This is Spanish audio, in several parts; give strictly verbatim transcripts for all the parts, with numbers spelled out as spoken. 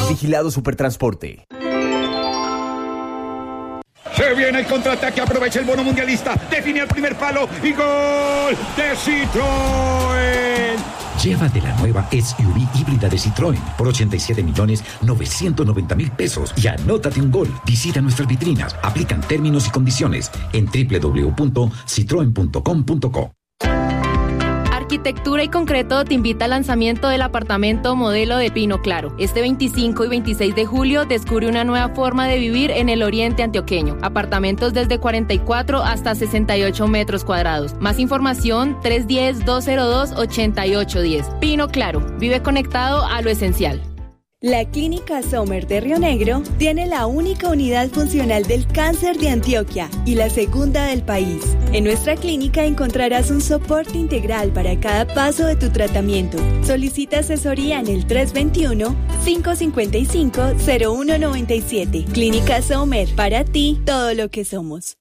Vigilado Supertransporte. Se viene el contraataque, aprovecha el bono mundialista, define el primer palo y gol de Citroën. Llévate la nueva S U V híbrida de Citroën por ochenta y siete millones novecientos noventa mil pesos y anótate un gol. Visita nuestras vitrinas, aplican términos y condiciones en doble u doble u doble u punto citroen punto com punto co. Arquitectura y Concreto te invita al lanzamiento del apartamento modelo de Pino Claro. Este veinticinco y veintiséis de julio descubre una nueva forma de vivir en el oriente antioqueño. Apartamentos desde cuarenta y cuatro hasta sesenta y ocho metros cuadrados. Más información tres uno cero, dos cero dos, ocho ocho uno cero. Pino Claro, vive conectado a lo esencial. La Clínica Sommer de Río Negro tiene la única unidad funcional del cáncer de Antioquia y la segunda del país. En nuestra clínica encontrarás un soporte integral para cada paso de tu tratamiento. Solicita asesoría en el tres dos uno, cinco cinco cinco, cero uno nueve siete. Clínica Sommer, para ti, todo lo que somos.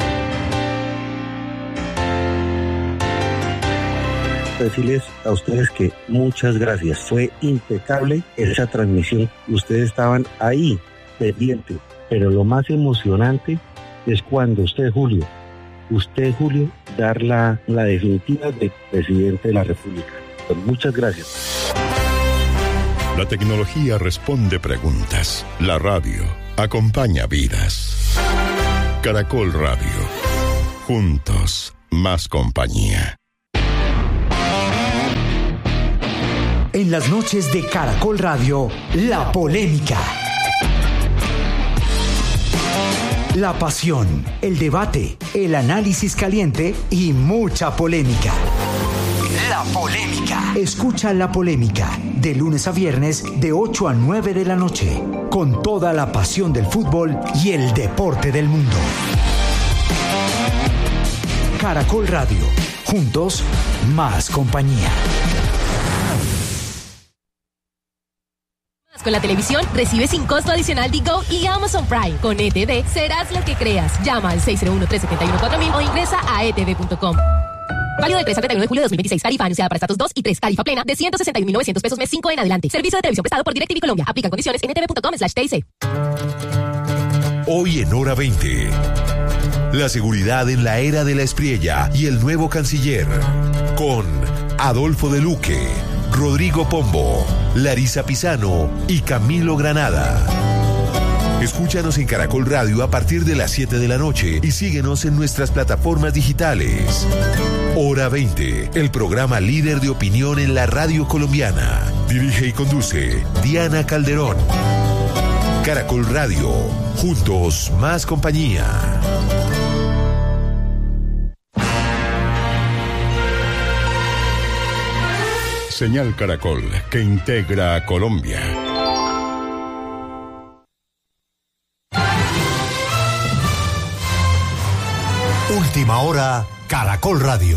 Decirles a ustedes que muchas gracias, fue impecable esa transmisión, ustedes estaban ahí pendientes, pero lo más emocionante es cuando usted, Julio, usted, Julio, dar la, la definitiva de presidente de la República. Pues muchas gracias. La tecnología responde preguntas, la radio acompaña vidas. Caracol Radio, juntos, más compañía. En las noches de Caracol Radio, la polémica. La pasión, el debate, el análisis caliente y mucha polémica. La polémica. Escucha La Polémica de lunes a viernes de ocho a nueve de la noche, con toda la pasión del fútbol y el deporte del mundo. Caracol Radio, juntos, más compañía. Con la televisión, recibe sin costo adicional Digo y Amazon Prime. Con E T V, serás lo que creas. Llama al seis cero uno, tres siete uno, cuatro mil o ingresa a e t v punto com. Válido del tres al treinta y uno de julio de dos mil veintiséis. Tarifa anunciada para estatus dos y tres. Tarifa plena de ciento sesenta y un mil novecientos pesos mes cinco en adelante. Servicio de televisión prestado por DirecTV Colombia. Aplican condiciones en e t v punto com slash t i c. Hoy en Hora veinte. La seguridad en la era de la Espriella y el nuevo canciller. Con Adolfo de Luque, Rodrigo Pombo, Larisa Pisano y Camilo Granada. Escúchanos en Caracol Radio a partir de las siete de la noche y síguenos en nuestras plataformas digitales. Hora veinte, el programa líder de opinión en la radio colombiana. Dirige y conduce Diana Calderón. Caracol Radio, juntos más compañía. Señal Caracol, que integra a Colombia. Última hora, Caracol Radio.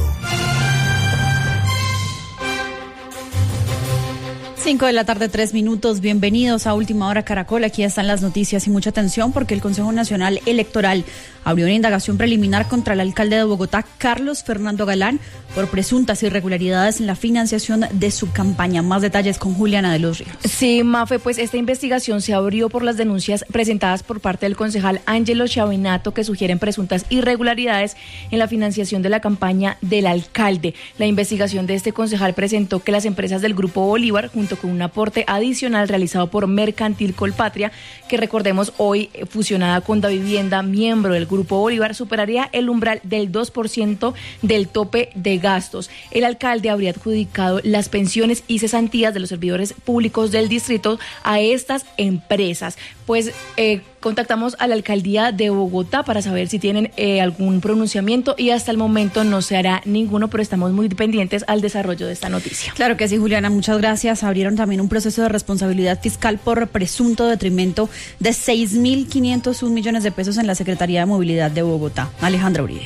Cinco de la tarde, tres minutos. Bienvenidos a Última Hora Caracol. Aquí están las noticias y mucha atención porque el Consejo Nacional Electoral abrió una indagación preliminar contra el alcalde de Bogotá, Carlos Fernando Galán, por presuntas irregularidades en la financiación de su campaña. Más detalles con Juliana de los Ríos. Sí, Mafe, pues esta investigación se abrió por las denuncias presentadas por parte del concejal Ángelo Chavinato, que sugieren presuntas irregularidades en la financiación de la campaña del alcalde. La investigación de este concejal presentó que las empresas del Grupo Bolívar, junto con un aporte adicional realizado por Mercantil Colpatria, que recordemos hoy fusionada con Davivienda, miembro del Grupo Bolívar, superaría el umbral del dos por ciento del tope de gastos. El alcalde habría adjudicado las pensiones y cesantías de los servidores públicos del distrito a estas empresas. Pues eh, contactamos a la alcaldía de Bogotá para saber si tienen eh, algún pronunciamiento y hasta el momento no se hará ninguno, pero estamos muy pendientes al desarrollo de esta noticia. Claro que sí, Juliana, muchas gracias. Abrieron también un proceso de responsabilidad fiscal por presunto detrimento de seis mil quinientos un millones de pesos en la Secretaría de Movilidad de Bogotá. Alejandra Uribe.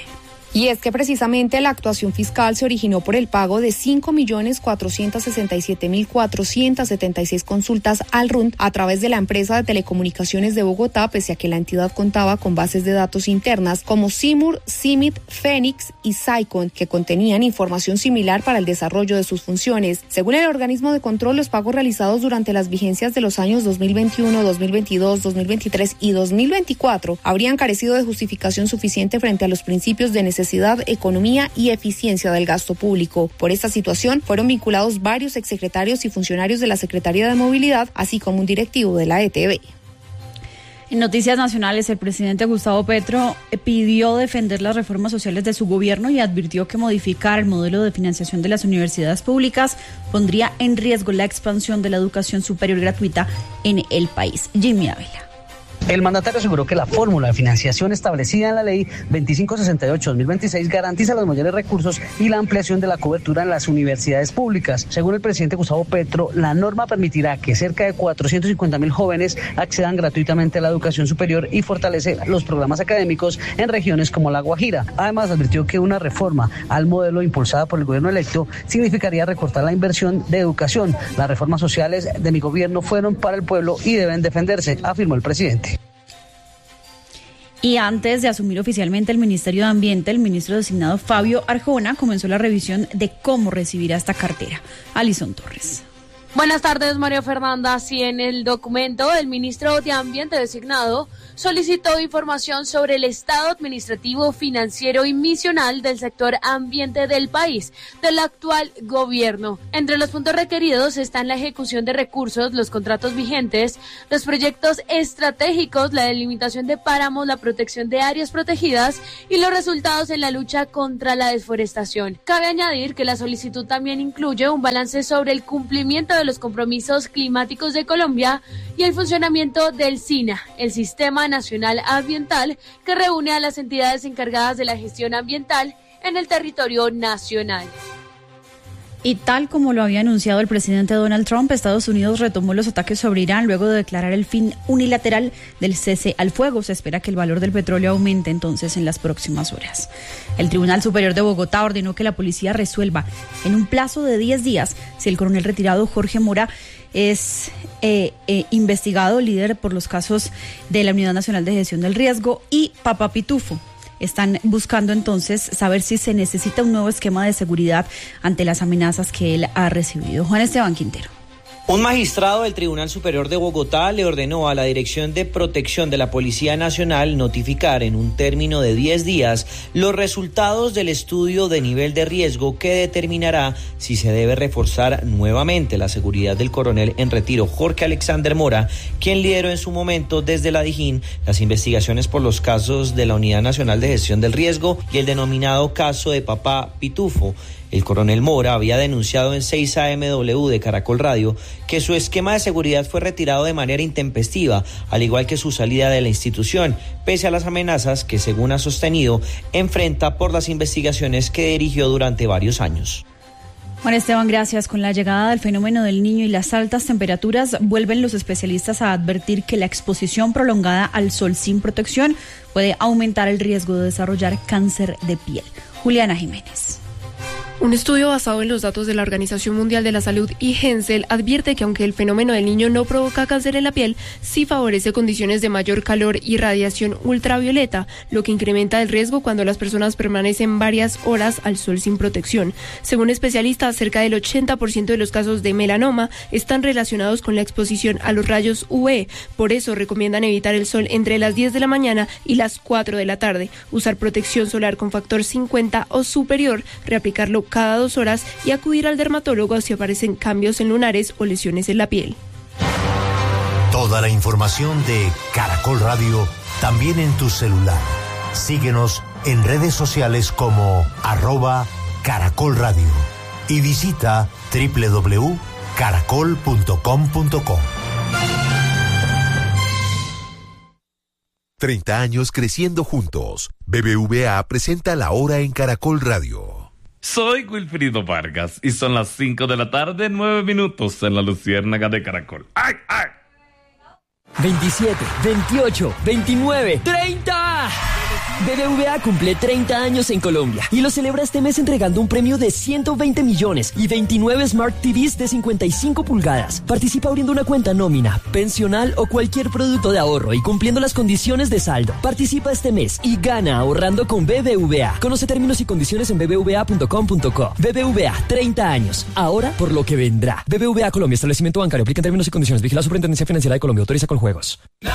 Y es que precisamente la actuación fiscal se originó por el pago de cinco millones cuatrocientos sesenta y siete mil cuatrocientos setenta y seis consultas al R U N a través de la empresa de telecomunicaciones de Bogotá, pese a que la entidad contaba con bases de datos internas como Simur, Simit, Fénix y Saicon, que contenían información similar para el desarrollo de sus funciones. Según el organismo de control, los pagos realizados durante las vigencias de los años dos mil veintiuno, dos mil veintidós, dos mil veintitrés y dos mil veinticuatro habrían carecido de justificación suficiente frente a los principios de necesidad, economía y eficiencia del gasto público. Por esta situación, fueron vinculados varios exsecretarios y funcionarios de la Secretaría de Movilidad, así como un directivo de la E T B. En noticias nacionales, el presidente Gustavo Petro pidió defender las reformas sociales de su gobierno y advirtió que modificar el modelo de financiación de las universidades públicas pondría en riesgo la expansión de la educación superior gratuita en el país. Jimmy Ávila. El mandatario aseguró que la fórmula de financiación establecida en la ley veinticinco sesenta y ocho guion dos mil veintiséis garantiza los mayores recursos y la ampliación de la cobertura en las universidades públicas. Según el presidente Gustavo Petro, la norma permitirá que cerca de cuatrocientos cincuenta mil jóvenes accedan gratuitamente a la educación superior y fortalece los programas académicos en regiones como La Guajira. Además, advirtió que una reforma al modelo impulsada por el gobierno electo significaría recortar la inversión de educación. Las reformas sociales de mi gobierno fueron para el pueblo y deben defenderse, afirmó el presidente. Y antes de asumir oficialmente el Ministerio de Ambiente, el ministro designado Fabio Arjona comenzó la revisión de cómo recibirá esta cartera. Alison Torres. Buenas tardes, María Fernanda. Sí, en el documento, el ministro de Ambiente designado solicitó información sobre el estado administrativo, financiero y misional del sector ambiente del país, del actual gobierno. Entre los puntos requeridos están la ejecución de recursos, los contratos vigentes, los proyectos estratégicos, la delimitación de páramos, la protección de áreas protegidas y los resultados en la lucha contra la desforestación. Cabe añadir que la solicitud también incluye un balance sobre el cumplimiento de los compromisos climáticos de Colombia y el funcionamiento del SINA, el Sistema Nacional Ambiental, que reúne a las entidades encargadas de la gestión ambiental en el territorio nacional. Y tal como lo había anunciado el presidente Donald Trump, Estados Unidos retomó los ataques sobre Irán luego de declarar el fin unilateral del cese al fuego. Se espera que el valor del petróleo aumente entonces en las próximas horas. El Tribunal Superior de Bogotá ordenó que la policía resuelva en un plazo de diez días si el coronel retirado Jorge Mora es eh, eh, investigado, líder por los casos de la Unidad Nacional de Gestión del Riesgo, y Papá Pitufo. Están buscando entonces saber si se necesita un nuevo esquema de seguridad ante las amenazas que él ha recibido. Juan Esteban Quintero. Un magistrado del Tribunal Superior de Bogotá le ordenó a la Dirección de Protección de la Policía Nacional notificar en un término de diez días los resultados del estudio de nivel de riesgo que determinará si se debe reforzar nuevamente la seguridad del coronel en retiro Jorge Alexander Mora, quien lideró en su momento desde la Dijín las investigaciones por los casos de la Unidad Nacional de Gestión del Riesgo y el denominado caso de Papá Pitufo. El coronel Mora había denunciado en seis A M W de Caracol Radio que su esquema de seguridad fue retirado de manera intempestiva, al igual que su salida de la institución, pese a las amenazas que, según ha sostenido, enfrenta por las investigaciones que dirigió durante varios años. Juan Esteban, gracias. Con la llegada del fenómeno del Niño y las altas temperaturas, vuelven los especialistas a advertir que la exposición prolongada al sol sin protección puede aumentar el riesgo de desarrollar cáncer de piel. Juliana Jiménez. Un estudio basado en los datos de la Organización Mundial de la Salud y Hensel advierte que aunque el fenómeno del Niño no provoca cáncer en la piel, sí favorece condiciones de mayor calor y radiación ultravioleta, lo que incrementa el riesgo cuando las personas permanecen varias horas al sol sin protección. Según especialistas, cerca del ochenta por ciento de los casos de melanoma están relacionados con la exposición a los rayos U V. Por eso recomiendan evitar el sol entre las diez de la mañana y las cuatro de la tarde, usar protección solar con factor cincuenta o superior, reaplicarlo cada dos horas y acudir al dermatólogo si aparecen cambios en lunares o lesiones en la piel. Toda la información de Caracol Radio también en tu celular. Síguenos en redes sociales como arroba Caracol Radio y visita doble u doble u doble u punto caracol punto com punto co. treinta años creciendo juntos. B B V A presenta La Hora en Caracol Radio. Soy Wilfrido Vargas y son las cinco de la tarde, nueve minutos en la Luciérnaga de Caracol. ¡Ay, ay! veintisiete, veintiocho, veintinueve, treinta. B B V A cumple treinta años en Colombia y lo celebra este mes entregando un premio de ciento veinte millones y veintinueve Smart T Vs de cincuenta y cinco pulgadas. Participa abriendo una cuenta nómina, pensional o cualquier producto de ahorro y cumpliendo las condiciones de saldo. Participa este mes y gana ahorrando con B B V A. Conoce términos y condiciones en b b v a punto com punto co. B B V A, treinta años. Ahora por lo que vendrá. B B V A Colombia, establecimiento bancario. Aplica en términos y condiciones. Vigila la Superintendencia Financiera de Colombia. Autoriza con juegos.